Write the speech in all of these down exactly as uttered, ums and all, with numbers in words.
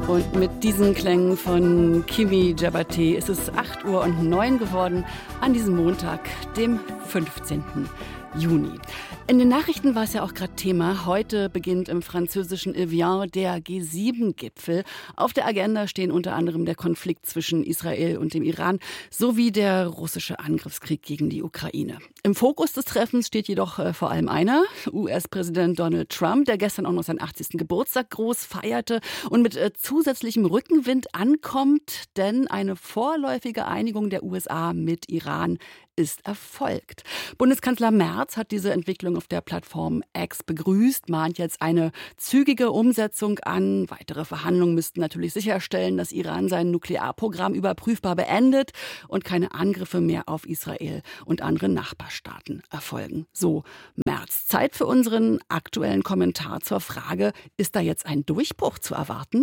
Und mit diesen Klängen von Kimi Djabaté ist es acht Uhr und neun geworden an diesem Montag, dem fünfzehnten Juni. In den Nachrichten war es ja auch gerade Thema. Heute beginnt im französischen Evian der G sieben Gipfel. Auf der Agenda stehen unter anderem der Konflikt zwischen Israel und dem Iran sowie der russische Angriffskrieg gegen die Ukraine. Im Fokus des Treffens steht jedoch äh, vor allem einer, U S-Präsident Donald Trump, der gestern auch noch seinen achtzigsten Geburtstag groß feierte und mit äh, zusätzlichem Rückenwind ankommt, denn eine vorläufige Einigung der U S A mit Iran ist erfolgt. Bundeskanzler Merz hat diese Entwicklung auf der Plattform X begrüßt, mahnt jetzt eine zügige Umsetzung an. Weitere Verhandlungen müssten natürlich sicherstellen, dass Iran sein Nuklearprogramm überprüfbar beendet und keine Angriffe mehr auf Israel und andere Nachbarstaaten erfolgen. So Merz. Zeit für unseren aktuellen Kommentar zur Frage, ist da jetzt ein Durchbruch zu erwarten?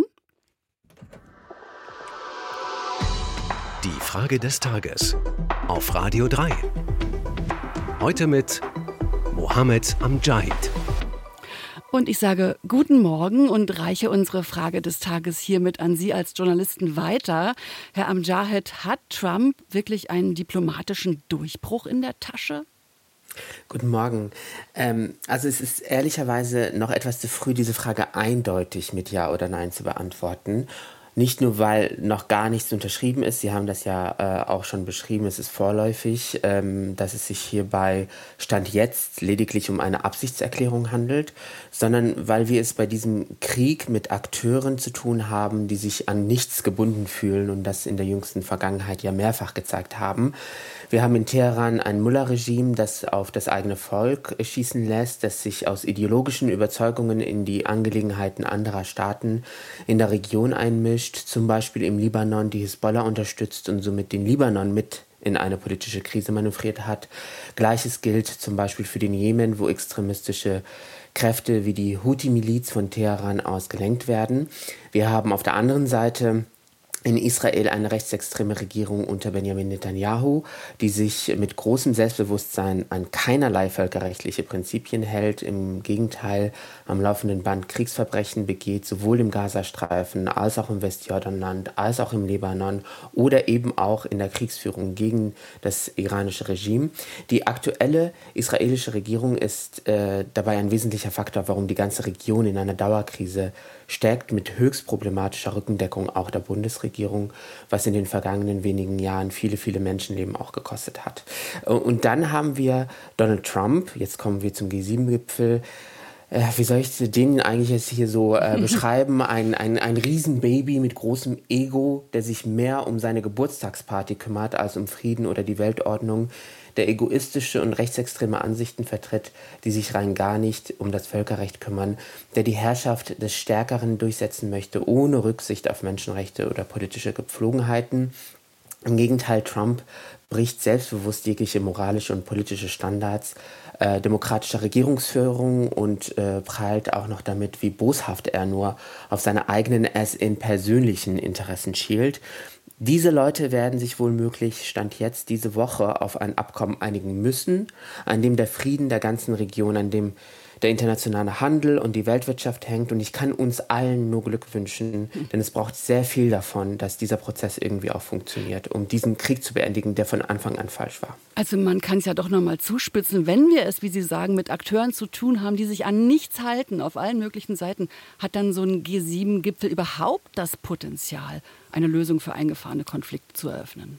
Die Frage des Tages auf Radio drei. Heute mit Mohammed Amjahid. Und ich sage guten Morgen und reiche unsere Frage des Tages hiermit an Sie als Journalisten weiter. Herr Amjahid, hat Trump wirklich einen diplomatischen Durchbruch in der Tasche? Guten Morgen. Ähm, also es ist ehrlicherweise noch etwas zu früh, diese Frage eindeutig mit Ja oder Nein zu beantworten. Nicht nur, weil noch gar nichts unterschrieben ist, Sie haben das ja äh, auch schon beschrieben, es ist vorläufig, ähm, dass es sich hierbei Stand jetzt lediglich um eine Absichtserklärung handelt, sondern weil wir es bei diesem Krieg mit Akteuren zu tun haben, die sich an nichts gebunden fühlen und das in der jüngsten Vergangenheit ja mehrfach gezeigt haben. Wir haben in Teheran ein Mullah-Regime, das auf das eigene Volk schießen lässt, das sich aus ideologischen Überzeugungen in die Angelegenheiten anderer Staaten in der Region einmischt, zum Beispiel im Libanon die Hisbollah unterstützt und somit den Libanon mit in eine politische Krise manövriert hat. Gleiches gilt zum Beispiel für den Jemen, wo extremistische Kräfte wie die Houthi-Miliz von Teheran aus gelenkt werden. Wir haben auf der anderen Seite in Israel eine rechtsextreme Regierung unter Benjamin Netanyahu, die sich mit großem Selbstbewusstsein an keinerlei völkerrechtliche Prinzipien hält, im Gegenteil am laufenden Band Kriegsverbrechen begeht, sowohl im Gazastreifen als auch im Westjordanland, als auch im Libanon oder eben auch in der Kriegsführung gegen das iranische Regime. Die aktuelle israelische Regierung ist äh, dabei ein wesentlicher Faktor, warum die ganze Region in einer Dauerkrise steckt, mit höchst problematischer Rückendeckung auch der Bundesregierung, was in den vergangenen wenigen Jahren viele, viele Menschenleben auch gekostet hat. Und dann haben wir Donald Trump, jetzt kommen wir zum G sieben Gipfel, äh, wie soll ich den eigentlich jetzt hier so äh, beschreiben? Ein, ein, ein Riesenbaby mit großem Ego, der sich mehr um seine Geburtstagsparty kümmert als um Frieden oder die Weltordnung, der egoistische und rechtsextreme Ansichten vertritt, die sich rein gar nicht um das Völkerrecht kümmern, der die Herrschaft des Stärkeren durchsetzen möchte, ohne Rücksicht auf Menschenrechte oder politische Gepflogenheiten. Im Gegenteil, Trump bricht selbstbewusst jegliche moralische und politische Standards äh, demokratischer Regierungsführung und äh, prahlt auch noch damit, wie boshaft er nur auf seine eigenen, as in persönlichen Interessen schielt. Diese Leute werden sich wohl möglich, Stand jetzt, diese Woche auf ein Abkommen einigen müssen, an dem der Frieden der ganzen Region, an dem der internationale Handel und die Weltwirtschaft hängt. Und ich kann uns allen nur Glück wünschen, denn es braucht sehr viel davon, dass dieser Prozess irgendwie auch funktioniert, um diesen Krieg zu beendigen, der von Anfang an falsch war. Also man kann es ja doch noch mal zuspitzen, wenn wir es, wie Sie sagen, mit Akteuren zu tun haben, die sich an nichts halten, auf allen möglichen Seiten, hat dann so ein G sieben Gipfel überhaupt das Potenzial, eine Lösung für eingefahrene Konflikte zu eröffnen?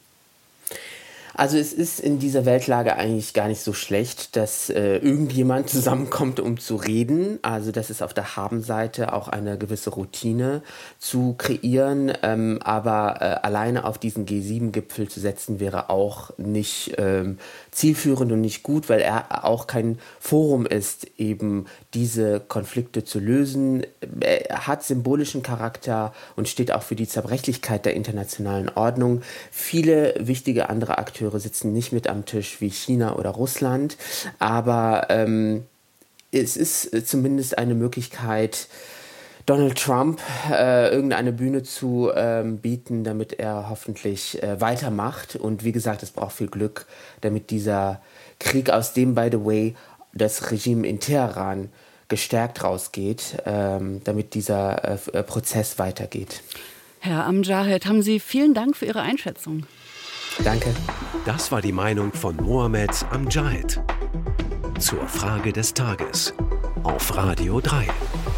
Also es ist in dieser Weltlage eigentlich gar nicht so schlecht, dass äh, irgendjemand zusammenkommt, um zu reden. Also das ist auf der Habenseite auch eine gewisse Routine zu kreieren. Ähm, aber äh, alleine auf diesen G sieben Gipfel zu setzen, wäre auch nicht ähm, zielführend und nicht gut, weil er auch kein Forum ist, eben diese Konflikte zu lösen. Er hat symbolischen Charakter und steht auch für die Zerbrechlichkeit der internationalen Ordnung. Viele wichtige andere Akteure sitzen nicht mit am Tisch wie China oder Russland, aber ähm, es ist zumindest eine Möglichkeit, Donald Trump äh, irgendeine Bühne zu ähm, bieten, damit er hoffentlich äh, weitermacht. Und wie gesagt, es braucht viel Glück, damit dieser Krieg, aus dem, by the way, das Regime in Teheran gestärkt rausgeht, ähm, damit dieser äh, Prozess weitergeht. Herr Amjad, haben Sie vielen Dank für Ihre Einschätzung. Danke. Das war die Meinung von Mohammed Amjad zur Frage des Tages auf Radio drei.